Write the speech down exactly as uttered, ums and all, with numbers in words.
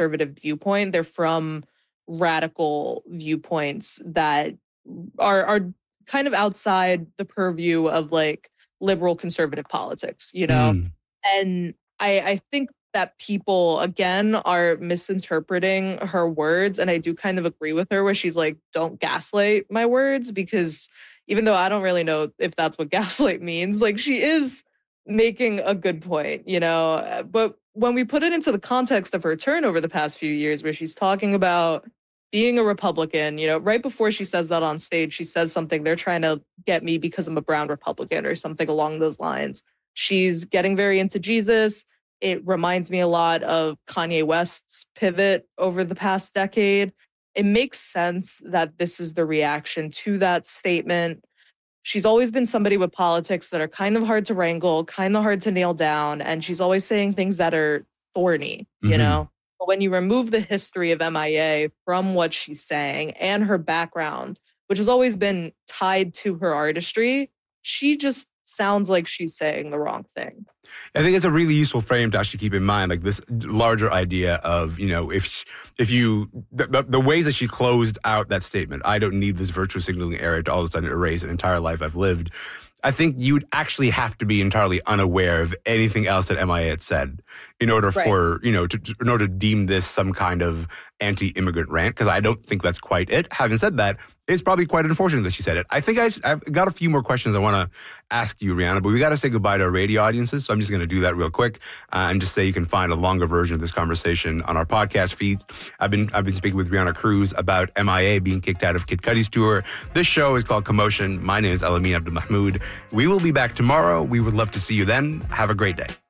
conservative viewpoint. They're from radical viewpoints that are are kind of outside the purview of like liberal conservative politics, you know? Mm. And I, I think that people, again, are misinterpreting her words. And I do kind of agree with her where she's like, don't gaslight my words, because even though I don't really know if that's what gaslight means, like she is making a good point, you know? But when we put it into the context of her turn over the past few years, where she's talking about being a Republican, you know, right before she says that on stage, she says something, they're trying to get me because I'm a brown Republican or something along those lines. She's getting very into Jesus. It reminds me a lot of Kanye West's pivot over the past decade. It makes sense that this is the reaction to that statement. She's always been somebody with politics that are kind of hard to wrangle, kind of hard to nail down. And she's always saying things that are thorny, you Mm-hmm. know? But when you remove the history of M I A from what she's saying and her background, which has always been tied to her artistry, she just sounds like she's saying the wrong thing. I think it's a really useful frame to actually keep in mind, like this larger idea of, you know, if if you, the, the ways that she closed out that statement, I don't need this virtue signaling era to all of a sudden erase an entire life I've lived. I think you would actually have to be entirely unaware of anything else that M I A had said in order Right. for, you know, to, in order to deem this some kind of anti-immigrant rant, because I don't think that's quite it. Having said that, it's probably quite unfortunate that she said it. I think I, I've got a few more questions I want to ask you, Rihanna, but we got to say goodbye to our radio audiences, so I'm just going to do that real quick uh, and just say you can find a longer version of this conversation on our podcast feeds. I've been I've been speaking with Rihanna Cruz about M I A being kicked out of Kid Cudi's tour. This show is called Commotion. My name is Elamin Abdelmahmoud. We will be back tomorrow. We would love to see you then. Have a great day.